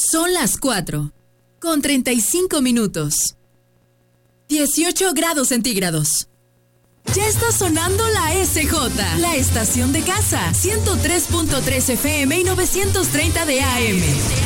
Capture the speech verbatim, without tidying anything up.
Son las cuatro, con treinta y cinco minutos. dieciocho grados centígrados. Ya está sonando la S J, la estación de casa, ciento tres punto tres F M y novecientos treinta de A M.